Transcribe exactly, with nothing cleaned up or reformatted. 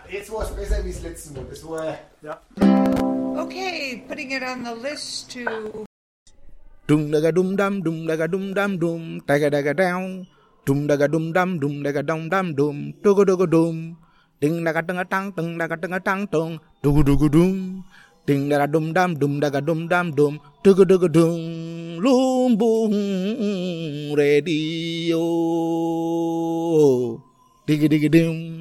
Jetzt war es besser wie das letzte Mal. Das war... Ja. Okay, putting it on the list to... Dum daga dum dum dum daga dum dum dum daga daga down dum daga dum dum dum daga dum dum dum dugu dugu dum ding daga ding tang ding daga ding tang dong dugu dugu dum ding daga dum dum dum daga dum dum dum dugu dugu dum Lumbung Radio digi digi dum